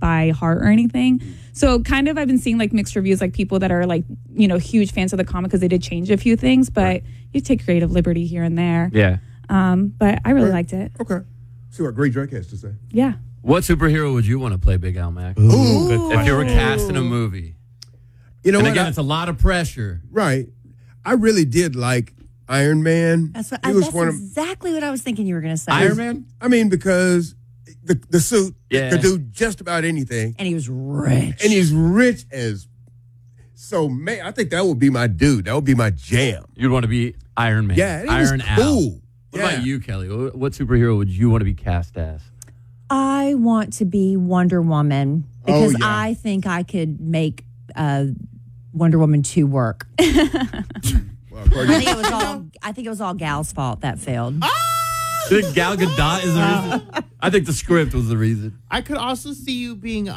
by heart or anything. So kind of I've been seeing like mixed reviews, like people that are like, you know, huge fans of the comic because they did change a few things, but you take creative liberty here and there. Yeah. But I really liked it. Okay. See what Great Drake has to say. Yeah. What superhero would you want to play, Big Al Mac? Ooh. If you were cast in a movie. You know And what? again, it's a lot of pressure. Right. I really did like Iron Man. That's He was that's one of- exactly what I was thinking you were going to say. Iron Man? I mean, because the suit Yeah. could do just about anything. And he was rich. And he's rich as. So, man, I think that would be my dude. That would be my jam. You'd want to be Iron Man. Yeah, and he was Iron Al. cool. What Yeah. about you, Kelly? What superhero would you want to be cast as? I want to be Wonder Woman because Oh, yeah. I think I could make Wonder Woman 2 work. Well, I think it was all Gal's fault that failed. You think Gal Gadot is the reason? I think the script was the reason. I could also see you being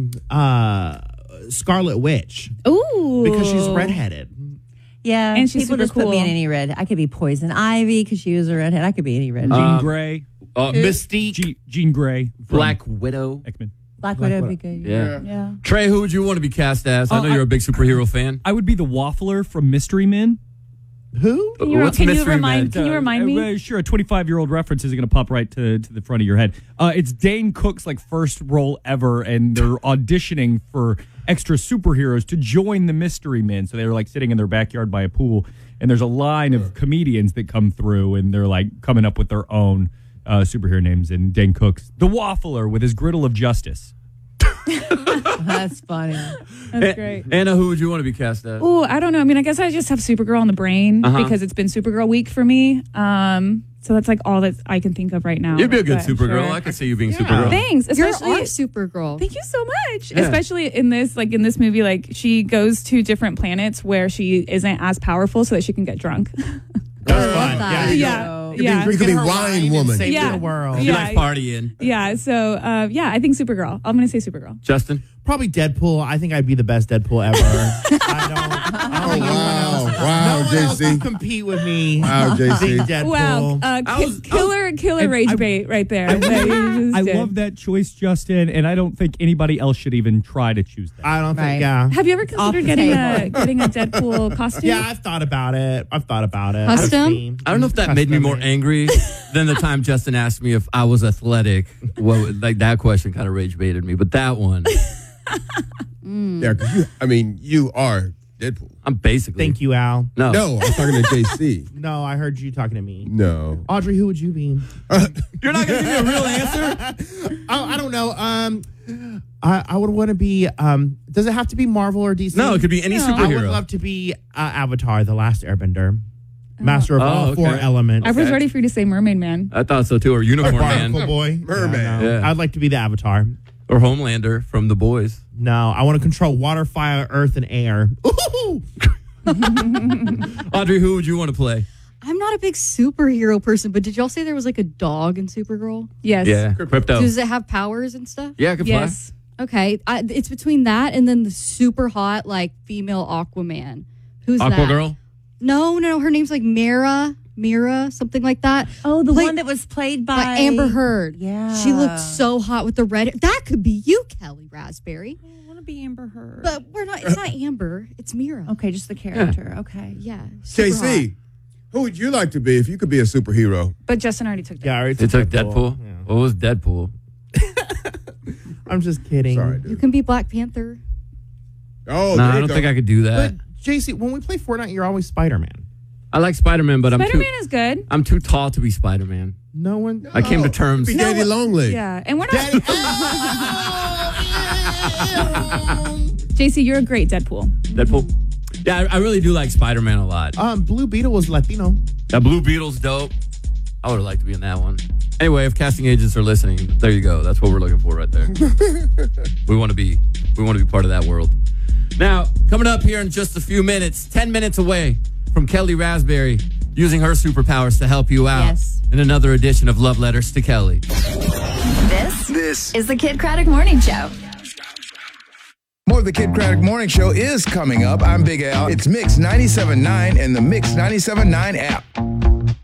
Scarlet Witch Ooh. because she's redheaded. Yeah, And she's people super just put me in cool. any red. I could be Poison Ivy because she was a redhead. I could be any red. Jean Grey. Mystique, Jean Grey. from Black Widow. X-Men. Black Widow would be good. Yeah. Yeah. Trey, who would you want to be cast as? I know I- you're a big superhero fan. I would be the Waffler from Mystery Men. Who? Can you, What's can you Mystery remind me? Sure, a 25-year-old reference isn't going to pop right to the front of your head. It's Dane Cook's like first role ever, and they're auditioning for extra superheroes to join the Mystery Men. So they're like sitting in their backyard by a pool, and there's a line of comedians that come through, and they're like coming up with their own superhero names. And Dane Cook's the Waffler with his griddle of justice. That's funny. That's great. Anna, who would you want to be cast as? Oh, I don't know. I mean, I guess I just have Supergirl on the brain because it's been Supergirl week for me. So that's like all that I can think of right now. You'd be a good But Supergirl. sure. I could see you being Supergirl. Thanks. You're Especially our Supergirl. Thank you so much. Especially in this movie, like she goes to different planets where she isn't as powerful so that she can get drunk. That's fun. that. Yeah. Yeah. You could be Get her Wine and Woman. Save Yeah. the world. She Yeah. likes partying. Yeah. So, I think Supergirl. I'm going to say Supergirl. Justin? Probably Deadpool. I think I'd be the best Deadpool ever. I don't think anyone else. Wow, No one else JC. can compete with me. Wow, JC. Big Deadpool. Wow. Killer rage bait right there. I love that choice, Justin, and I don't think anybody else should even try to choose that. I don't Right. think, yeah. Have you ever Off considered the getting a Deadpool costume? Yeah, I've thought about it. Custom? I don't know if that made me more angry than the time Justin asked me if I was athletic. Like that question kind of rage baited me, but that one, Yeah, 'cause you are Deadpool. I'm basically. Thank you, Al. No. No, I'm talking to JC. No, I heard you talking to me. No. Audrey, who would you be? You're not going to give me a real answer? I don't know. I would want to be. Does it have to be Marvel or DC? No, it could be any I superhero. would love to be Avatar: The Last Airbender, master of all okay. 4 elements. I was ready for you to say Mermaid Man. I thought so too. Or Unicorn Barnacle Man. Boy, Merman. Yeah, no. Yeah. I'd like to be the Avatar. Or Homelander from The Boys. No, I want to control water, fire, earth, and air. Ooh! Audrey, who would you want to play? I'm not a big superhero person, but did y'all say there was like a dog in Supergirl? Yes. Yeah, Crypto. Does it have powers and stuff? Yeah, I could fly. Yes. Okay, it's between that and then the super hot like female Aquaman. Who's that? Aquagirl? No, her name's like Mira, something like that. Oh, the Play- one that was played by By Amber Heard. Yeah. She looked so hot with the red hair. That could be you, Kelly Raspberry. I want to be Amber Heard. But we're not. It's not Amber. It's Mira. Okay, just the character. Okay. Yeah. super JC, who would you like to be if you could be a superhero? But Justin already took that. Yeah, I already They took Deadpool. Yeah. What was Deadpool? I'm just kidding. Sorry, hot. You dude. can be Black Panther. Oh, No, there I you don't go. think I could do that. But JC, when we play Fortnite, you're always Spider-Man. I like Spider-Man, but Spider-Man is good. I'm too tall to be Spider-Man. No one. I came to terms. Be Daddy Longlegs. Yeah. And we're not. JC, you're a great Deadpool. Deadpool. Yeah, I really do like Spider-Man a lot. Blue Beetle was Latino. That Blue Beetle's dope. I would have liked to be in that one. Anyway, if casting agents are listening, there you go. That's what we're looking for right there. we want to be part of that world. Now, coming up here in just a few minutes, 10 minutes away from Kelly Raspberry using her superpowers to help you out Yes. in another edition of Love Letters to Kelly. This is the Kid Craddock Morning Show. More of the Kid Craddock Morning Show is coming up. I'm Big Al. It's Mix 97.9 and the Mix 97.9 app.